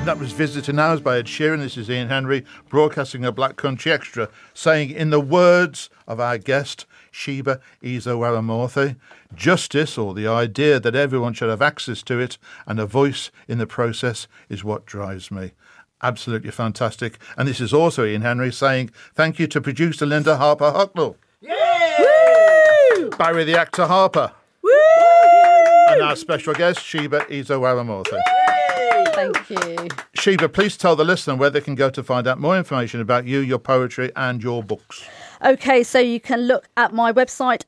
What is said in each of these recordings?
That was Visiting Hours by Ed Sheeran. This is Ian Henry, broadcasting a Black Country Extra, saying, in the words of our guest, Sheba Izo-Waramorthy, justice, or the idea that everyone should have access to it and a voice in the process, is what drives me. Absolutely fantastic. And this is also Ian Henry saying, thank you to producer Linda Harper Hucknall. Yay! Barry the actor Harper. Woo! And our special guest, Sheba Izo-Waramorthy. Thank you. Sheba, please tell the listener where they can go to find out more information about you, your poetry and your books. Okay, so you can look at my website,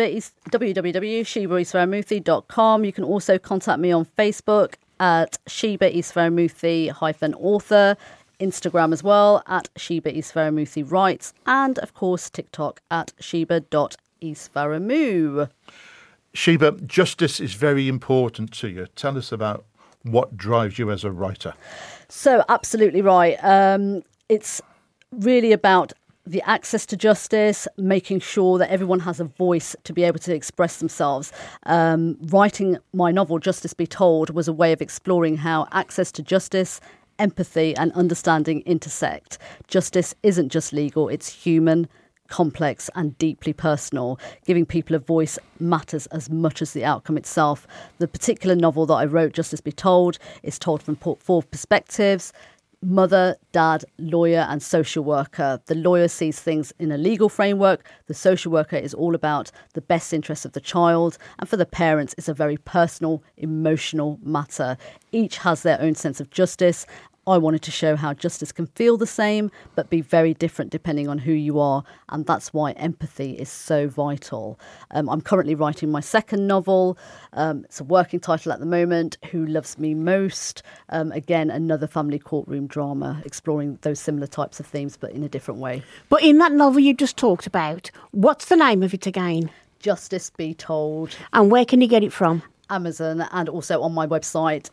www.shebaisvaramuthi.com. You can also contact me on Facebook at Sheba Isvaramuthi-author, Instagram as well at Sheba Isvaramuthi Writes, and of course TikTok at Sheba.Isvaramu. Sheba, justice is very important to you. Tell us about what drives you as a writer. So absolutely right. It's really about the access to justice, making sure that everyone has a voice to be able to express themselves. Writing my novel, Justice Be Told, was a way of exploring how access to justice, empathy and understanding intersect. Justice isn't just legal, it's human, complex and deeply personal. Giving people a voice matters as much as the outcome itself. The particular novel that I wrote, Justice Be Told, is told from 4 perspectives: mother, dad, lawyer and social worker. The lawyer sees things in a legal framework. The social worker is all about the best interests of the child. And for the parents, it's a very personal, emotional matter. Each has their own sense of justice. I wanted to show how justice can feel the same, but be very different depending on who you are. And that's why empathy is so vital. I'm currently writing my second novel. It's a working title at the moment, Who Loves Me Most? Again, another family courtroom drama, exploring those similar types of themes, but in a different way. But in that novel you just talked about, what's the name of it again? Justice Be Told. And where can you get it from? Amazon, and also on my website,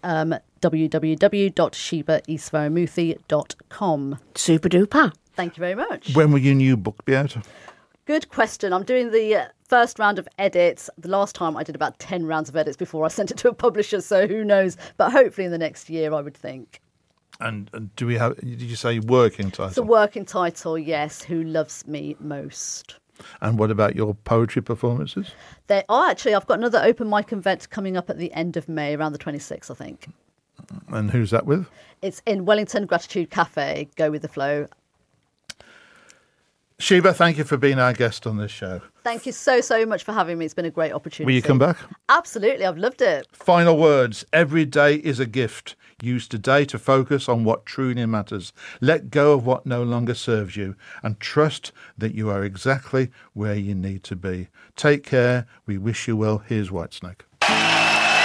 www.shebaisvaramuthi.com. Super duper. Thank you very much. When will your new book be out? Good question. I'm doing the first round of edits. The last time I did about 10 rounds of edits before I sent it to a publisher, so who knows? But hopefully in the next year, I would think. And do we have, did you say working title? It's a working title, yes, Who Loves Me Most. And what about your poetry performances? They are actually, I've got another open mic event coming up at the end of May, around the 26th, I think. And who's that with? It's in Wellington Gratitude Cafe. Go with the flow. Sheba, thank you for being our guest on this show. Thank you so much for having me. It's been a great opportunity. Will you come back? Absolutely. I've loved it. Final words. Every day is a gift. Use today to focus on what truly matters. Let go of what no longer serves you and trust that you are exactly where you need to be. Take care. We wish you well. Here's Whitesnake.